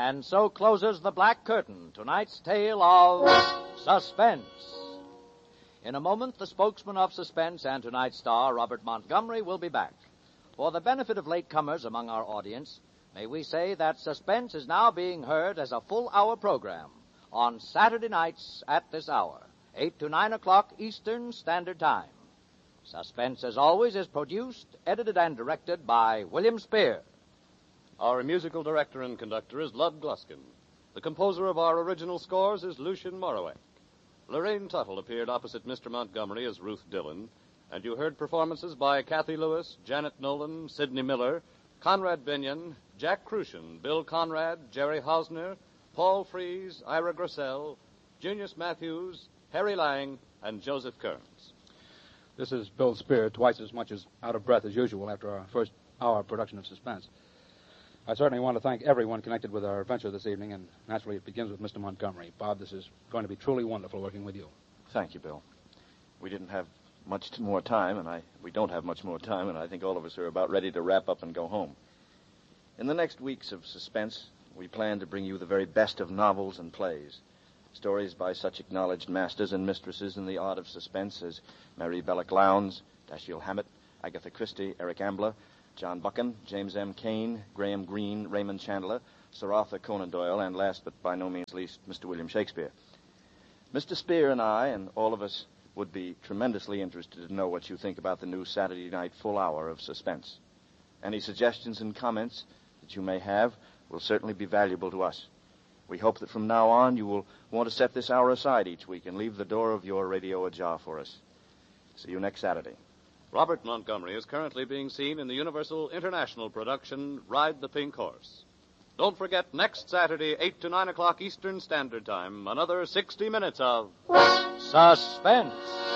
And so closes the Black Curtain, tonight's tale of Suspense. In a moment, the spokesman of Suspense and tonight's star, Robert Montgomery, will be back. For the benefit of latecomers among our audience, may we say that Suspense is now being heard as a full-hour program on Saturday nights at this hour, 8 to 9 o'clock Eastern Standard Time. Suspense, as always, is produced, edited, and directed by William Spear. Our musical director and conductor is Lud Gluskin. The composer of our original scores is Lucien Morawek. Lorraine Tuttle appeared opposite Mr. Montgomery as Ruth Dillon, and you heard performances by Kathy Lewis, Janet Nolan, Sidney Miller, Conrad Binion, Jack Crucian, Bill Conrad, Jerry Hausner, Paul Frees, Ira Grissell, Junius Matthews, Harry Lang, and Joseph Kearns. This is Bill Spear, twice as much as out of breath as usual after our first hour production of Suspense. I certainly want to thank everyone connected with our adventure this evening, and naturally it begins with Mr. Montgomery. Bob, this is going to be truly wonderful working with you. Thank you, Bill. We didn't have much more time, and we don't have much more time, and I think all of us are about ready to wrap up and go home. In the next weeks of Suspense, we plan to bring you the very best of novels and plays. Stories by such acknowledged masters and mistresses in the art of suspense as Mary Belloc Lowndes, Dashiell Hammett, Agatha Christie, Eric Ambler, John Buchan, James M. Cain, Graham Greene, Raymond Chandler, Sir Arthur Conan Doyle, and last but by no means least, Mr. William Shakespeare. Mr. Spear and I, and all of us, would be tremendously interested to know what you think about the new Saturday night full hour of Suspense. Any suggestions and comments that you may have will certainly be valuable to us. We hope that from now on you will want to set this hour aside each week and leave the door of your radio ajar for us. See you next Saturday. Robert Montgomery is currently being seen in the Universal International production, Ride the Pink Horse. Don't forget, next Saturday, 8 to 9 o'clock Eastern Standard Time, another 60 minutes of Suspense.